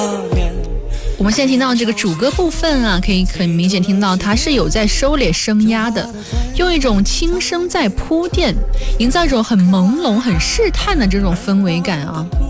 我们现在听到这个主歌部分啊，可以很明显听到它是有在收敛声压的，用一种轻声在铺垫，营造一种很朦胧很试探的这种氛围感啊。